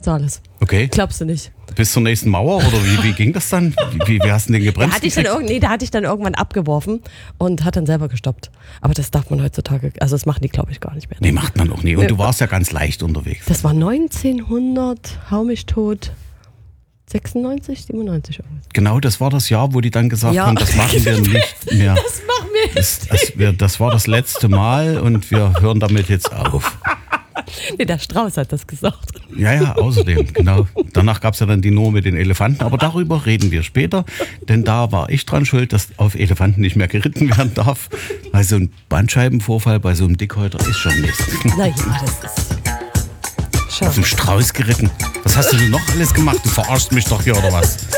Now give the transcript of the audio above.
Gonzales. Okay. Glaubst du nicht? Bis zur nächsten Mauer oder wie ging das dann? Wie hast du den gebremst? Da hatte ich dann irgendwann abgeworfen und hat dann selber gestoppt. Aber das darf man heutzutage, also das machen die, glaube ich, gar nicht mehr. Nee, macht man auch nie. Und du warst ja ganz leicht unterwegs. Das war 1900, hau mich tot, 96, 97 irgendwas. Genau, das war das Jahr, wo die dann gesagt haben, das machen wir nicht mehr. Das machen wir jetzt nicht. Das war das letzte Mal und wir hören damit jetzt auf. Nee, der Strauß hat das gesagt. Ja, außerdem, genau. Danach gab es ja dann die Nummer mit den Elefanten, aber darüber reden wir später, denn da war ich dran schuld, dass auf Elefanten nicht mehr geritten werden darf, weil so ein Bandscheibenvorfall bei so einem Dickhäuter ist schon Mist. Naja, das ist... Schau. Auf dem Strauß geritten. Was hast du denn noch alles gemacht? Du verarschst mich doch hier, oder was?